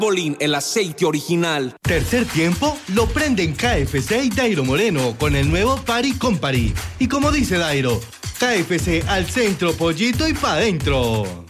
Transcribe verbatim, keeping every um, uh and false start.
Polín, el aceite original. Tercer tiempo lo prenden K F C y Dairo Moreno con el nuevo Party con Party. Y como dice Dairo, K F C al centro, pollito y pa' dentro.